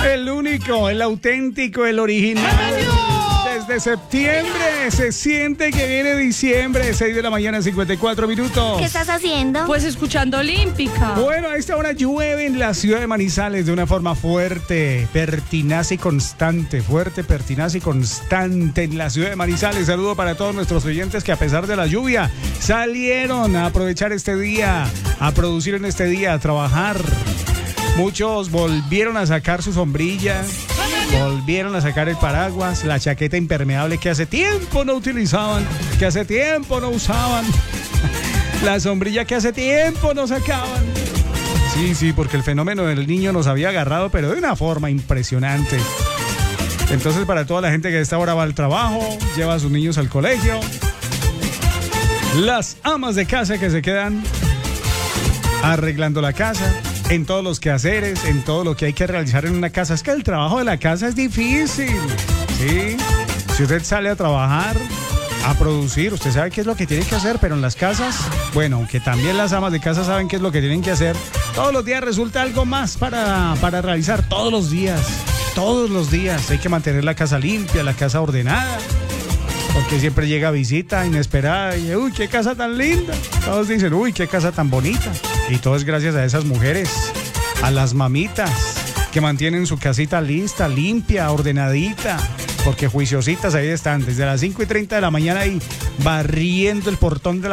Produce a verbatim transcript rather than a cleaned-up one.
El único, el auténtico, el original. Desde septiembre se siente que viene diciembre, seis de la mañana, cincuenta y cuatro minutos. ¿Qué estás haciendo? Pues escuchando Olímpica. Bueno, a esta hora llueve en la ciudad de Manizales de una forma fuerte, pertinaz y constante. Fuerte, pertinaz y constante en la ciudad de Manizales. Saludo para todos nuestros oyentes que a pesar de la lluvia salieron a aprovechar este día, a producir en este día, a trabajar. Muchos volvieron a sacar su sombrilla, volvieron a sacar el paraguas, la chaqueta impermeable que hace tiempo no utilizaban, que hace tiempo no usaban, la sombrilla que hace tiempo no sacaban. Sí, sí, porque el fenómeno del niño nos había agarrado, pero de una forma impresionante. Entonces, para toda la gente que a esta hora va al trabajo, lleva a sus niños al colegio, las amas de casa que se quedan arreglando la casa, en todos los quehaceres, en todo lo que hay que realizar en una casa. Es que el trabajo de la casa es difícil, ¿sí? Si usted sale a trabajar, a producir, usted sabe qué es lo que tiene que hacer, pero en las casas, bueno, aunque también las amas de casa saben qué es lo que tienen que hacer, todos los días resulta algo más para, para realizar, todos los días, todos los días. Hay que mantener la casa limpia, la casa ordenada, porque siempre llega visita inesperada y, uy, qué casa tan linda. Todos dicen, uy, qué casa tan bonita. Y todo es gracias a esas mujeres, a las mamitas, que mantienen su casita lista, limpia, ordenadita. Porque juiciositas ahí están, desde las cinco y treinta de la mañana ahí barriendo el portón de la